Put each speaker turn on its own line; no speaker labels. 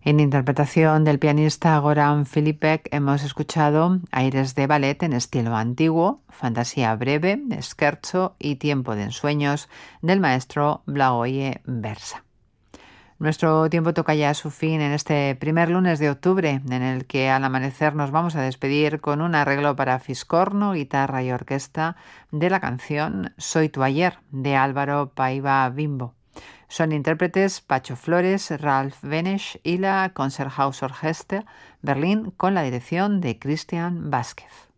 En interpretación del pianista Goran Filipek hemos escuchado aires de ballet en estilo antiguo, fantasía breve, scherzo y tiempo de ensueños del maestro Blagoje Versa. Nuestro tiempo toca ya su fin en este primer lunes de octubre, en el que al amanecer nos vamos a despedir con un arreglo para fiscorno, guitarra y orquesta de la canción Soy tu ayer, de Álvaro Paiva Bimbo. Son intérpretes Pacho Flores, Ralf Benesch y la Konzerthaus Orchester Berlín con la dirección de Christian Vázquez.